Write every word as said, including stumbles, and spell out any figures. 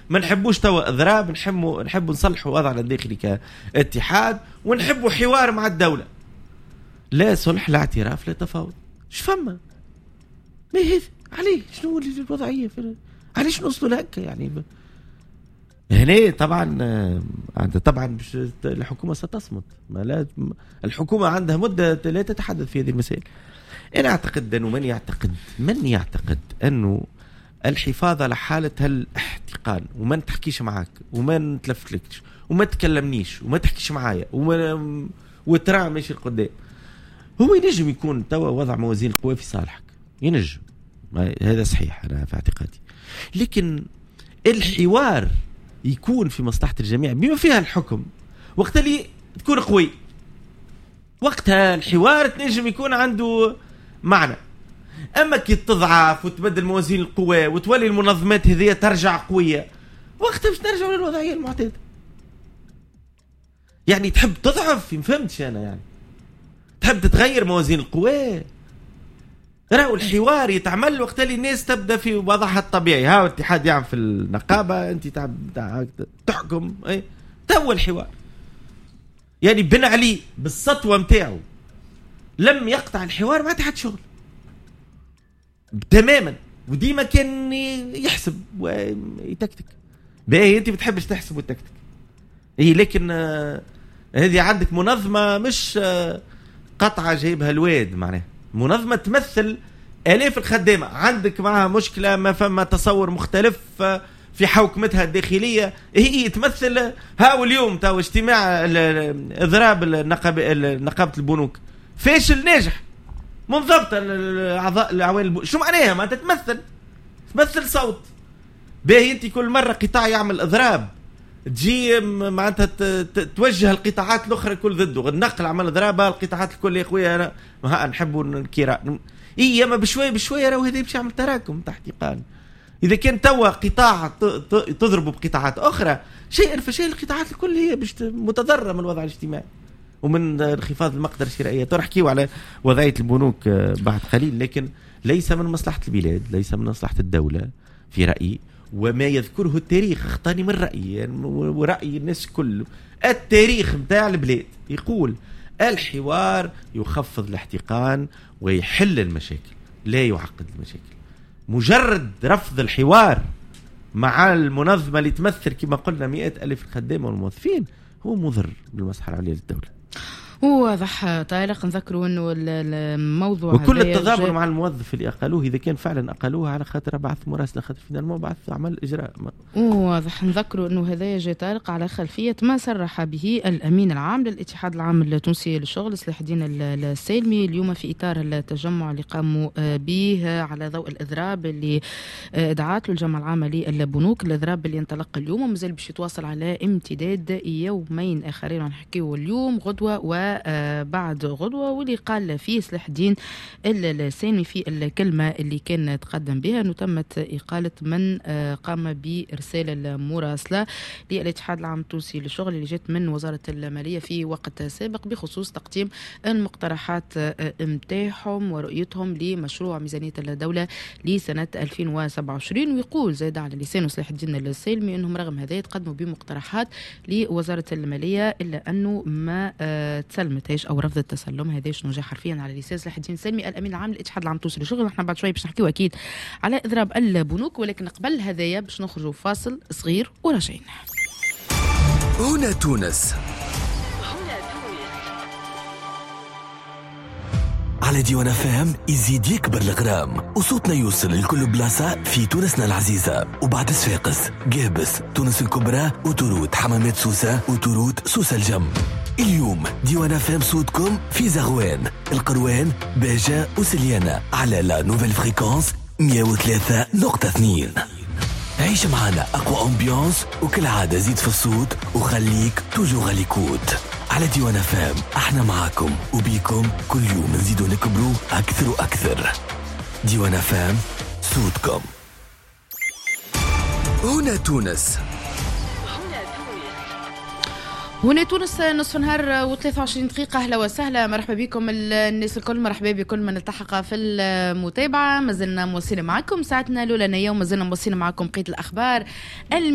ما نحبوش توا اضراب، نحبوا نحبوا نصلحوا وضعنا الداخلي كاتحاد، ونحبوا حوار مع الدوله. لا صلح لا اعتراف لا تفاوض. ايش فما؟ ما هي عليه شنو الوضعيه؟ علاش نوصلوا لهكا يعني؟ هنا طبعا عند طبعا الحكومه ستصمت. ما لا الحكومه عندها مده لا تتحدث في هذه المسائل. انا اعتقد انه من يعتقد من يعتقد انه الحفاظ على حاله الاحتقان وما تحكيش معاك وما نتلفتلكش وما تكلمنيش وما تحكيش معايا وما وترى ماشي القدام، هو ينجم يكون توا وضع موازين القوى في صالحك، ينجم، هذا صحيح انا في اعتقادي. لكن الحوار يكون في مصلحة الجميع بما فيها الحكم، وقت اللي تكون قوي، وقتها الحوار تنجم يكون عنده معنى. أما كي تضعف وتبدل موازين القوى وتولي المنظمات هذه ترجع قوية، وقتها مش نرجع للوضعية المعتادة. يعني تحب تضعف؟ ما فهمتش أنا. يعني تحب تتغير موازين القوى؟ راهو الحوار يتعمل وقت اللي الناس تبدا في وضعها الطبيعي. ها الاتحاد يعمل في النقابه، انت تحكم، اي تو الحوار. يعني بن علي بالسطوه نتاعو لم يقطع الحوار ما تحت شغل تماما، وديما كان يحسب ويتكتك. باهي انت بتحبش تحسب وتكتك، اي لكن آه هذه عندك منظمه مش آه قطعه جايبها الواد، معناها منظمة تمثل آلاف الخدامة، عندك معها مشكلة ما فما تصور مختلف في حوكمتها الداخلية، هي تمثل. ها اليوم تو اجتماع اضراب النقابة نقابة البنوك فاشل ناجح، منضبطة الاعضاء العوائل البنوك. شو معناها؟ ما تتمثل تمثل صوت. باهي انت كل مرة قطاع يعمل اضراب تجي معناتها توجه القطاعات الاخرى كل ضده، النقل عمل ضربه القطاعات الكل يا خويا انا ما نحبوا الكراء. اي ما بشويه بشويه راهو هذا باش يعمل تراكم تحت احتقان. اذا كان توا قطاع تضربوا بقطاعات اخرى شيئا فشيء القطاعات الكل هي باش متضرره من الوضع الاجتماعي ومن انخفاض المقدره الشرائيه. ترحكيوا على وضعيه البنوك بعد قليل، لكن ليس من مصلحه البلاد، ليس من مصلحه الدوله في رايي. وما يذكره التاريخ اختاني من رأيي يعني ورأي الناس كله، التاريخ متاع البلاد يقول الحوار يخفض الاحتقان ويحل المشاكل لا يعقد المشاكل. مجرد رفض الحوار مع المنظمة اللي تمثل كما قلنا مئات ألف الخدامة والموظفين هو مضر بالمصلحة العليا للدولة. واضح طارق. نذكروا انه الموضوع وكل التضامن مع الموظف اللي اقلوه اذا كان فعلا اقلوه على خاطر بعث مراسله خاطر في ما بعث عمل اجراء. واضح. نذكروا انه هذا جاء طارق على خلفيه ما صرح به الامين العام للاتحاد العام التونسي للشغل صلاح الدين السالمي اليوم في اطار التجمع اللي قاموا به على ضوء الاضراب اللي دعات له الجمعيه العامه للبنوك، الاضراب اللي انطلق اليوم ومازال باش يتواصل على امتداد يومين اخرين. نحكيوا اليوم غدوه و بعد غدوة، واللي قال فيه صلاح الدين السالمي في الكلمة اللي كان تقدم بها أنه تمت إقالة من قام بإرسال المراسلة للاتحاد العام التونسي للشغل اللي جت من وزارة المالية في وقت سابق بخصوص تقديم المقترحات متاعهم ورؤيتهم لمشروع ميزانية الدولة لسنة ألفين وسبعة وعشرين. ويقول زاد على لسان صلاح الدين السالمي أنهم رغم هذا يتقدموا بمقترحات لوزارة المالية إلا أنه ما تسلمتهاش او رفضت تسلم. هذا شنو جا حرفيا على لسان صلاح الدين السالمي الامين العام للاتحاد العام التونسي للشغل. احنا بعد شوي باش نحكيو اكيد على اضراب البنوك، ولكن قبل هذايا باش نخرجوا فاصل صغير وراجعين. هنا تونس على ديوان فام يزيد يكبر الغرام وصوتنا يوصل لكل بلاصة في تونسنا العزيزة وبعد صفاقس قابس تونس الكبرى وتروت حمامات سوسة وتروت سوسة الجم. اليوم ديوان فام صوتكم في زغوان القروان باجة وسليانة على لا نوفيل فريكونس مية وثلاثة نقطة اثنين. عيش معنا أقوى أمبيانس وكل عادة زيد في الصوت وخليك توجو غاليكوت على ديوان فام. احنا معاكم وبيكم كل يوم نزيدو نكبروا أكثر وأكثر. ديوان فام صوتكم. هنا تونس هنا تونس نصف نهار وثلاثة وعشرين دقيقة. أهلا وسهلا، مرحبا بكم الناس الكل، مرحبا بكل من التحق في المتابعة. ما زلنا موصلين معكم ساعتنا الأولانية وما زلنا موصلين معكم بقية الأخبار